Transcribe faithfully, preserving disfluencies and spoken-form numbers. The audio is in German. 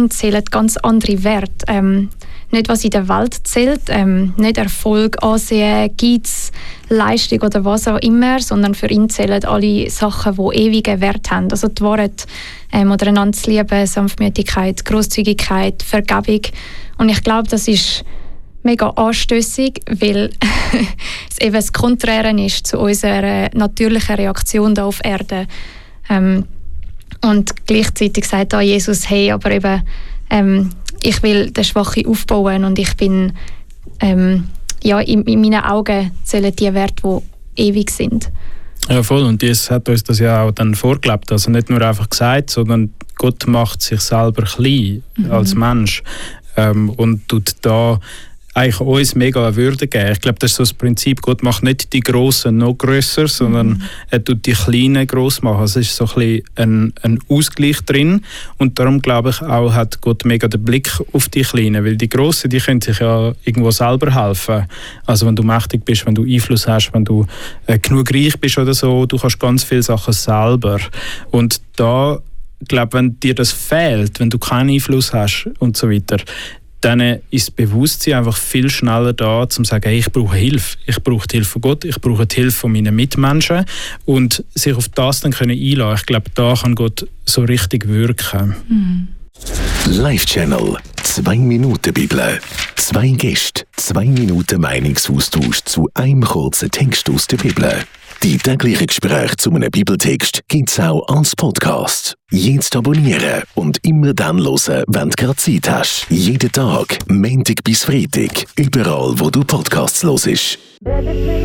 ihm zählen ganz andere Werte. Ähm, nicht, was in der Welt zählt, ähm, nicht Erfolg, Ansehen, Geiz, Leistung oder was auch immer, sondern für ihn zählen alle Sachen, die ewigen Wert haben. Also die Wahrheit, ähm, oder einander zu lieben, Sanftmütigkeit, Grosszügigkeit, Vergebung. Und ich glaube, das ist mega anstössig, weil es eben das Konträre ist zu unserer natürlichen Reaktion hier auf Erde. Ähm, und gleichzeitig sagt da Jesus, hey, aber eben, ähm, ich will den Schwachen aufbauen und ich bin, ähm, ja, in, in meinen Augen zählen die Werte, die ewig sind. Ja, voll. Und Jesus hat uns das ja auch dann vorgelebt. Also nicht nur einfach gesagt, sondern Gott macht sich selber klein mhm. als Mensch ähm, und tut da eigentlich uns mega eine Würde geben. Ich glaube, das ist so das Prinzip, Gott macht nicht die Grossen noch grösser, sondern mhm. er tut die Kleinen gross machen. Also es ist so ein bisschen ein, ein Ausgleich drin und darum glaube ich auch, hat Gott mega den Blick auf die Kleinen, weil die Grossen, die können sich ja irgendwo selber helfen. Also wenn du mächtig bist, wenn du Einfluss hast, wenn du äh, genug reich bist oder so, du kannst ganz viele Sachen selber. Und da, ich glaube, wenn dir das fehlt, wenn du keinen Einfluss hast und so weiter, dann ist das Bewusstsein einfach viel schneller da, um zu sagen, hey, ich brauche Hilfe. Ich brauche die Hilfe von Gott, ich brauche die Hilfe von meinen Mitmenschen und sich auf das dann können einlassen. Ich glaube, da kann Gott so richtig wirken. Mhm. Live-Channel, zwei Minuten Bibel. Zwei Gäste, zwei Minuten Meinungsaustausch zu einem kurzen Text aus der Bibel. Die täglichen Gespräche zu einem Bibeltext gibt es auch als Podcast. Jetzt abonnieren und immer dann hören, wenn du gerade Zeit hast. Jeden Tag, Montag bis Freitag, überall wo du Podcasts hörst.